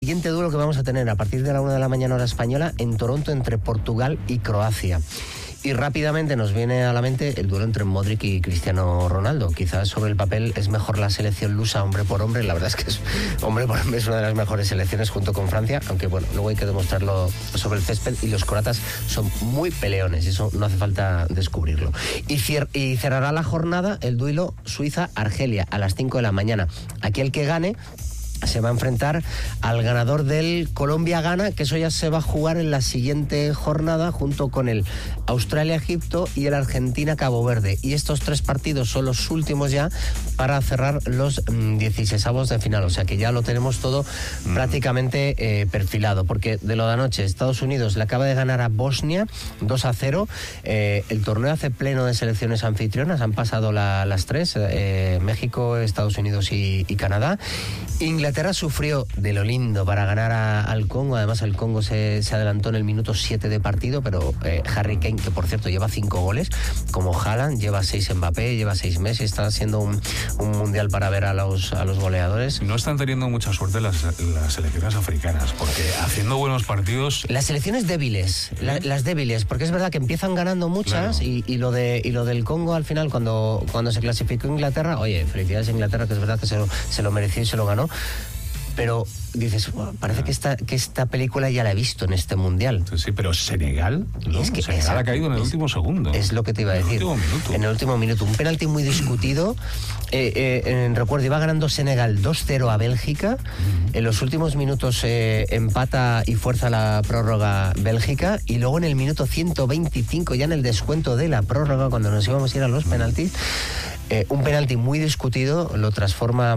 siguiente duelo que vamos a tener a partir de la 1 de la mañana hora española en Toronto entre Portugal y Croacia. Y rápidamente nos viene a la mente el duelo entre Modric y Cristiano Ronaldo. Quizás sobre el papel es mejor la selección lusa hombre por hombre. La verdad es que hombre por hombre es una de las mejores selecciones junto con Francia, aunque bueno, luego hay que demostrarlo sobre el césped, y los croatas son muy peleones, y eso no hace falta descubrirlo. Y cerrará la jornada el duelo Suiza-Argelia a las 5 de la mañana. Aquí el que gane se va a enfrentar al ganador del Colombia-Ghana, que eso ya se va a jugar en la siguiente jornada junto con el Australia-Egipto y el Argentina-Cabo Verde. Y estos 3 partidos son los últimos ya para cerrar los 16avos de final. O sea que ya lo tenemos todo prácticamente perfilado, porque de lo de anoche, Estados Unidos le acaba de ganar a Bosnia 2-0. El torneo hace pleno de selecciones anfitrionas, han pasado las 3, México, Estados Unidos y Canadá. Inglaterra sufrió de lo lindo para ganar al Congo. Además, el Congo se adelantó en el minuto 7 de partido, pero Harry Kane, que por cierto lleva 5 goles, como Haaland, lleva 6 Mbappé, lleva 6 Messi. Está siendo un mundial para ver a los goleadores. No están teniendo mucha suerte las selecciones africanas, porque haciendo buenos partidos... Las selecciones débiles, las débiles, porque es verdad que empiezan ganando muchas, claro. y lo del Congo al final, cuando se clasificó Inglaterra, oye, felicidades a Inglaterra, que es verdad que se lo mereció y se lo ganó. Pero dices, parece que esta película ya la he visto en este mundial. Sí, pero Senegal, ¿no? Es que Senegal ha caído en el último segundo. Es lo que te iba a decir. En el último minuto. Un penalti muy discutido. Recuerdo, iba ganando Senegal 2-0 a Bélgica. En los últimos minutos empata y fuerza la prórroga Bélgica. Y luego en el minuto 125, ya en el descuento de la prórroga, cuando nos íbamos a ir a los penaltis, un penalti muy discutido lo transforma...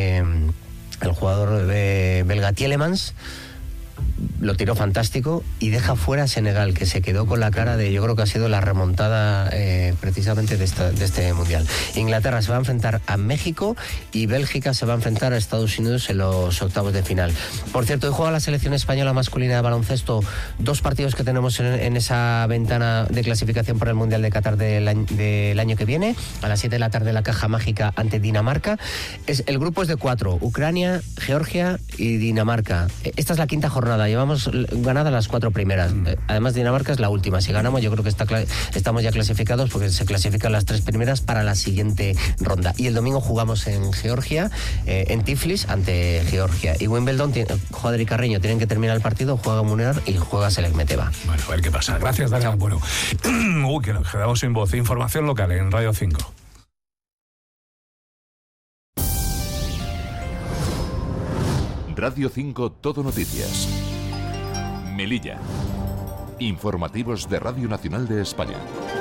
el jugador belga Tielemans lo tiró fantástico y deja fuera a Senegal, que se quedó con la cara de, yo creo que ha sido la remontada precisamente de este mundial. Inglaterra se va a enfrentar a México y Bélgica se va a enfrentar a Estados Unidos en los octavos de final. Por cierto, hoy juega la selección española masculina de baloncesto, 2 partidos que tenemos en esa ventana de clasificación para el Mundial de Qatar del año que viene. A las 7 de la tarde la caja mágica ante Dinamarca. El grupo es de 4, Ucrania, Georgia y Dinamarca. Esta es la quinta jornada. Llevamos ganadas las 4 primeras. Además, Dinamarca es la última. Si ganamos, yo creo que estamos ya clasificados, porque se clasifican las 3 primeras para la siguiente ronda. Y el domingo jugamos en Georgia, en Tiflis, ante Georgia. Y Wimbledon, Joder y Carreño tienen que terminar el partido, juega Munar y juega Selek Meteva. Bueno, a ver qué pasa. Gracias, Daniel. Bueno, que nos quedamos sin voz. Información local en Radio 5. Radio 5 Todo Noticias. Melilla. Informativos de Radio Nacional de España.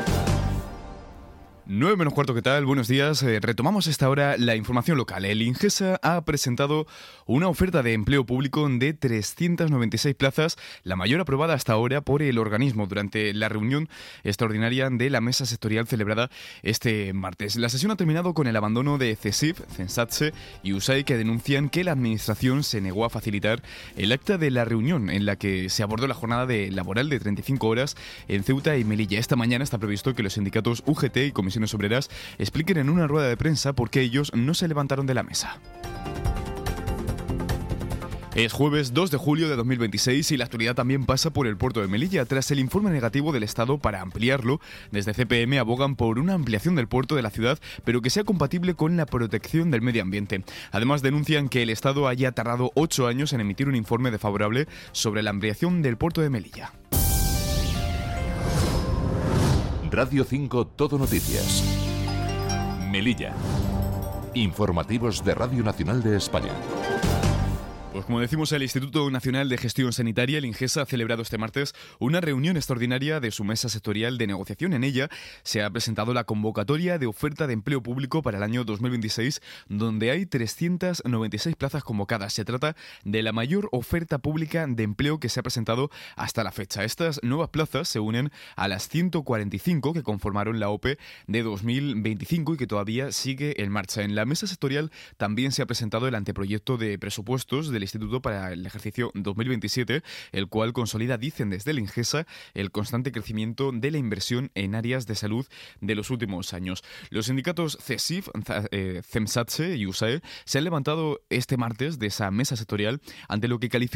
9 menos cuarto, ¿qué tal? Buenos días. Retomamos esta hora la información local. El Ingesa ha presentado una oferta de empleo público de 396 plazas, la mayor aprobada hasta ahora por el organismo durante la reunión extraordinaria de la mesa sectorial celebrada este martes. La sesión ha terminado con el abandono de CESIF, CENSATSE y USAID, que denuncian que la administración se negó a facilitar el acta de la reunión en la que se abordó la jornada laboral de 35 horas en Ceuta y Melilla. Esta mañana está previsto que los sindicatos UGT y Comisiones Obreras expliquen en una rueda de prensa por qué ellos no se levantaron de la mesa. Es jueves 2 de julio de 2026 y la actualidad también pasa por el puerto de Melilla. Tras el informe negativo del Estado para ampliarlo, desde CPM abogan por una ampliación del puerto de la ciudad, pero que sea compatible con la protección del medio ambiente. Además, denuncian que el Estado haya tardado 8 años en emitir un informe desfavorable sobre la ampliación del puerto de Melilla. Radio 5 Todo Noticias. Melilla. Informativos de Radio Nacional de España. Pues como decimos, el Instituto Nacional de Gestión Sanitaria, el INGESA, ha celebrado este martes una reunión extraordinaria de su mesa sectorial de negociación. En ella se ha presentado la convocatoria de oferta de empleo público para el año 2026, donde hay 396 plazas convocadas. Se trata de la mayor oferta pública de empleo que se ha presentado hasta la fecha. Estas nuevas plazas se unen a las 145 que conformaron la OPE de 2025 y que todavía sigue en marcha. En la mesa sectorial también se ha presentado el anteproyecto de presupuestos del Instituto para el ejercicio 2027, el cual consolida, dicen desde el INGESA, el constante crecimiento de la inversión en áreas de salud de los últimos años. Los sindicatos CESIF, CEMSATSE y USAE se han levantado este martes de esa mesa sectorial ante lo que califican